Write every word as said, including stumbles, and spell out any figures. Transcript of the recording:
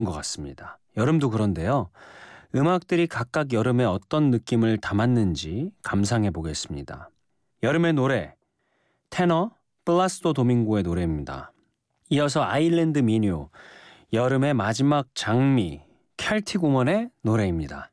것 같습니다. 여름도 그런데요. 음악들이 각각 여름에 어떤 느낌을 담았는지 감상해 보겠습니다. 여름의 노래, 테너 플라시도 도밍고의 노래입니다. 이어서 아일랜드 민요, 여름의 마지막 장미, 켈틱 우먼의 노래입니다.